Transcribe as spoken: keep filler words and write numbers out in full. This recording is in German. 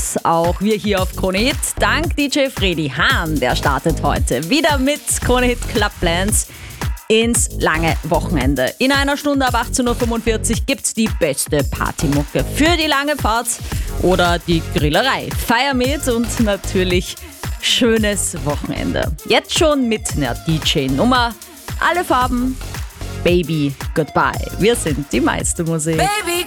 das. Auch wir hier auf Krone Hit. Dank D J Freddy Hahn, der startet heute wieder mit Krone Hit Club Plans ins lange Wochenende. In einer Stunde ab achtzehn Uhr fünfundvierzig gibt's die beste Partymucke für die lange Fahrt oder die Grillerei. Feier mit und natürlich schönes Wochenende. Jetzt schon mit einer D J-Nummer. Alle Farben, Baby, Goodbye. Wir sind die meiste Musik. Baby,